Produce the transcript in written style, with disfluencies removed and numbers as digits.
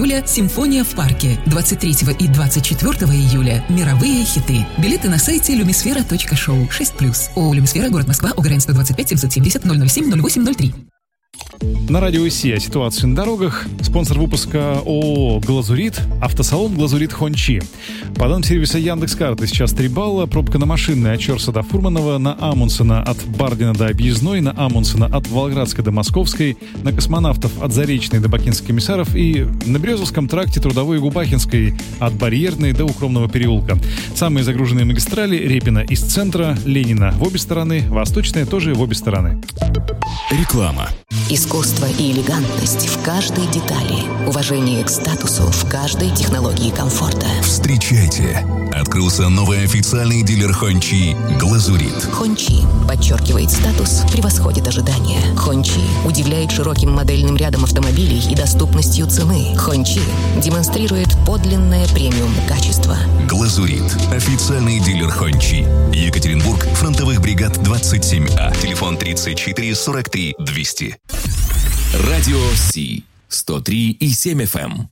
июля «Симфония в парке». 23 и 24 июля «Мировые хиты». Билеты на сайте lumisfera.show 6+. ООО «Люмисфера», город Москва, ОГРН 125 770 007 0803. На радио ИСИ о ситуации на дорогах. Спонсор выпуска ООО «Глазурит», автосалон «Глазурит Хончи». По данным сервиса Яндекс.Карты, сейчас 3 балла. Пробка на Машинной от Чорса до Фурманова, на Амундсена от Бардина до Объездной, на Амундсена от Волгоградской до Московской, на Космонавтов от Заречной до Бакинских комиссаров и на Березовском тракте Трудовой и Губахинской от Барьерной до Укромного переулка. Самые загруженные магистрали: Репина из центра, Ленина в обе стороны, Восточная тоже в обе стороны. Реклама. Искусство и элегантность в каждой детали. Уважение к статусу в каждой технологии комфорта. Встречайте! Открылся новый официальный дилер Хончи «Глазурит». Хончи подчеркивает статус, превосходит ожидания. Хончи удивляет широким модельным рядом автомобилей и доступностью цены. Хончи демонстрирует подлинное премиум-качество. «Глазурит» – официальный дилер Хончи. Екатеринбург, фронтовых бригад 27А. Телефон 34 43 200. Радио Си 103,7 FM.